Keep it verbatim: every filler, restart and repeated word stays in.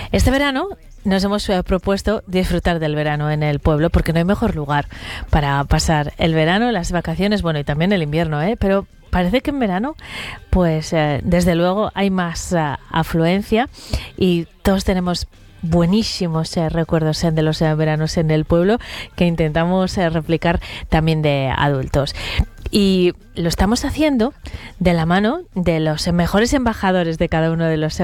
Este verano nos hemos eh, propuesto disfrutar del verano en el pueblo, porque no hay mejor lugar para pasar el verano, las vacaciones, bueno, y también el invierno, ¿eh? Pero parece que en verano, pues eh, desde luego hay más uh, afluencia y todos tenemos buenísimos eh, recuerdos eh, de los eh, veranos en el pueblo que intentamos eh, replicar también de adultos. Y lo estamos haciendo de la mano de los mejores embajadores de cada uno de los